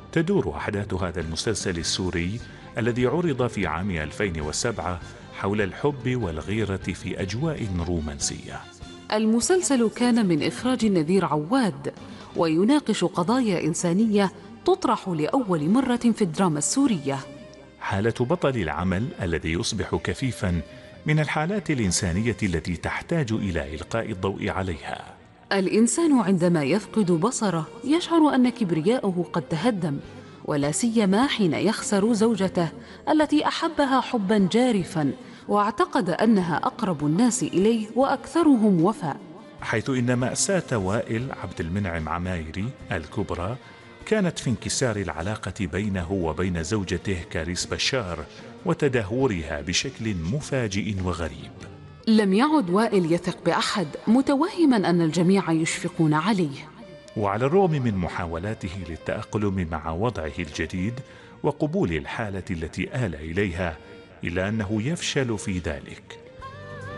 تدور أحداث هذا المسلسل السوري الذي عرض في عام 2007 حول الحب والغيرة في أجواء رومانسية. المسلسل كان من إخراج نذير عواد، ويناقش قضايا إنسانية تطرح لأول مرة في الدراما السورية. حالة بطل العمل الذي يصبح كفيفا من الحالات الإنسانية التي تحتاج إلى إلقاء الضوء عليها. الإنسان عندما يفقد بصره يشعر أن كبرياءه قد تهدم، ولا سيما حين يخسر زوجته التي أحبها حبا جارفا واعتقد أنها أقرب الناس إليه وأكثرهم وفاء. حيث إن مأساة وائل عبد المنعم عمايري الكبرى كانت في انكسار العلاقة بينه وبين زوجته كاريس بشار وتدهورها بشكل مفاجئ وغريب. لم يعد وائل يثق بأحد، متوهما أن الجميع يشفقون عليه. وعلى الرغم من محاولاته للتأقلم مع وضعه الجديد وقبول الحالة التي آل إليها، إلا أنه يفشل في ذلك.